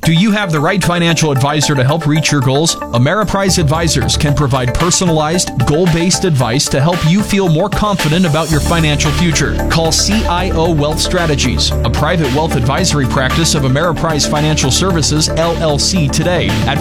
Do you have the right financial advisor to help reach your goals? Ameriprise Advisors can provide personalized, goal-based advice to help you feel more confident about your financial future. Call CIO Wealth Strategies, a private wealth advisory practice of Ameriprise Financial Services, LLC, today at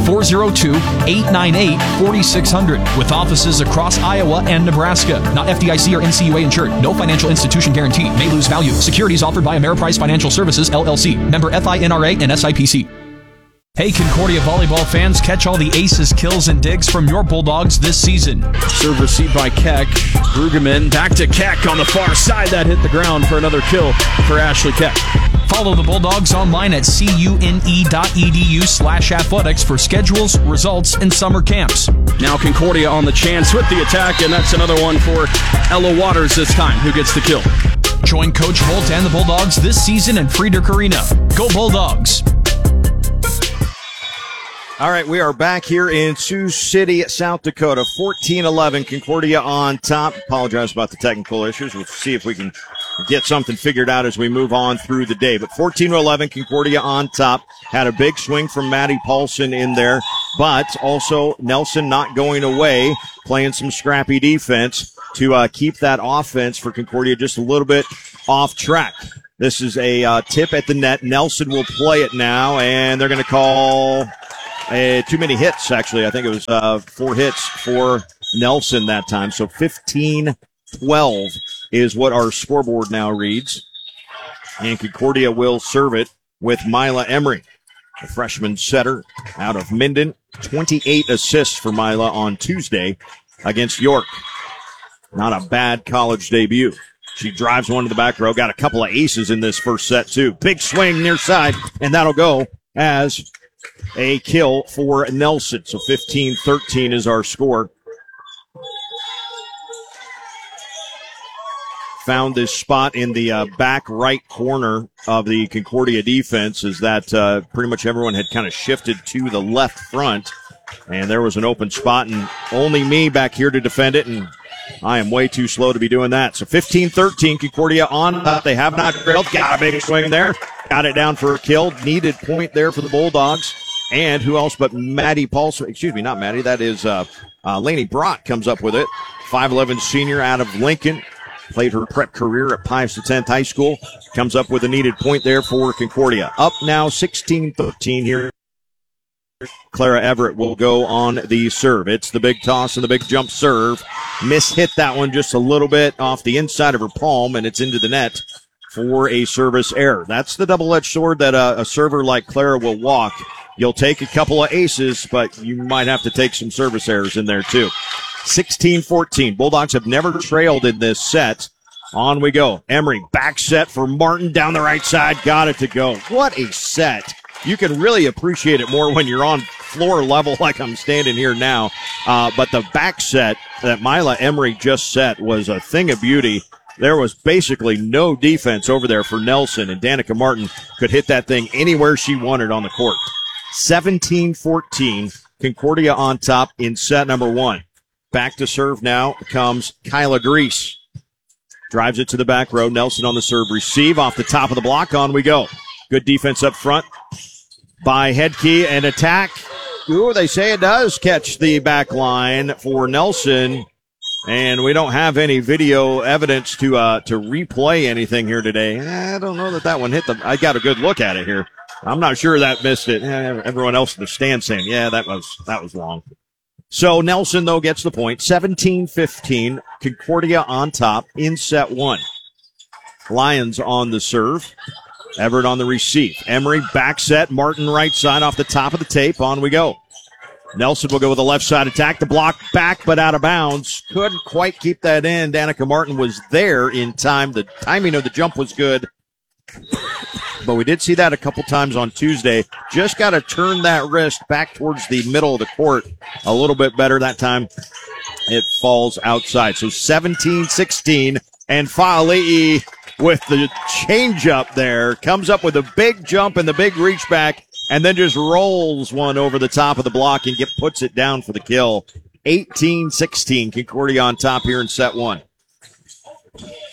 402-898-4600 with offices across Iowa and Nebraska. Not FDIC or NCUA insured. No financial institution guaranteed. May lose value. Securities offered by Ameriprise Financial Services, LLC. Member FINRA and SIPC. Hey, Concordia volleyball fans, catch all the aces, kills, and digs from your Bulldogs this season. Serve received by Keck. Brueggemann back to Keck on the far side. That hit the ground for another kill for Ashley Keck. Follow the Bulldogs online at cune.edu/athletics for schedules, results, and summer camps. Now Concordia on the chance with the attack, and that's another one for Ella Waters this time, who gets the kill. Join Coach Holt and the Bulldogs this season in Friedrich Arena. Go Bulldogs! All right, we are back here in Sioux City, South Dakota. 14-11, Concordia on top. Apologize about the technical issues. We'll see if we can get something figured out as we move on through the day. But 14-11, Concordia on top. Had a big swing from Maddie Paulson in there, but also Nelson not going away, playing some scrappy defense to keep that offense for Concordia just a little bit off track. This is a tip at the net. Nelson will play it now, and they're going to call too many hits, actually. I think it was 4 hits for Nelson that time. So 15-12 is what our scoreboard now reads. And Concordia will serve it with Mila Emery, the freshman setter out of Minden. 28 assists for Mila on Tuesday against York. Not a bad college debut. She drives one to the back row. Got a couple of aces in this first set, too. Big swing near side, and that'll go as a kill for Nelson. So 15-13 is our score. Found this spot in the back right corner of the Concordia defense, is that pretty much everyone had kind of shifted to the left front, and there was an open spot, and only me back here to defend it, and I am way too slow to be doing that. So 15-13, Concordia on top. They have not drilled. Got a big swing there. Got it down for a kill. Needed point there for the Bulldogs. And who else but Maddie Paulson? Excuse me, not Maddie. That is Lainey Brock comes up with it. 5'11 senior out of Lincoln. Played her prep career at Pius X High School. Comes up with a needed point there for Concordia. Up now 16-13 here. Clara Everett will go on the serve. It's the big toss and the big jump serve. Hit that one just a little bit off the inside of her palm, and it's into the net for a service error. That's the double-edged sword that a server like Clara will walk. You'll take a couple of aces, but you might have to take some service errors in there too. 16-14. Bulldogs have never trailed in this set. On we go. Emery, back set for Martin down the right side. Got it to go. What a set. You can really appreciate it more when you're on floor level like I'm standing here now. But the back set that Mila Emery just set was a thing of beauty. There was basically no defense over there for Nelson, and Danica Martin could hit that thing anywhere she wanted on the court. 17-14, Concordia on top in set number 1. Back to serve now comes Kyla Grease. Drives it to the back row. Nelson on the serve receive off the top of the block. On we go. Good defense up front by Hedke, and attack. Ooh, they say it does catch the back line for Nelson. And we don't have any video evidence to replay anything here today. I don't know that one hit I got a good look at it here. I'm not sure that missed it. Everyone else in the stand saying, yeah, that was long. So Nelson, though, gets the point. 17-15, Concordia on top in set 1. Lions on the serve. Everett on the receive. Emery back set. Martin right side off the top of the tape. On we go. Nelson will go with a left side attack. The block back, but out of bounds. Couldn't quite keep that in. Danica Martin was there in time. The timing of the jump was good. But we did see that a couple times on Tuesday. Just got to turn that wrist back towards the middle of the court a little bit better. That time it falls outside. So 17-16, and Fa'ali'i with the changeup there comes up with a big jump and the big reach back, and then just rolls one over the top of the block and puts it down for the kill. 18-16, Concordia on top here in set 1.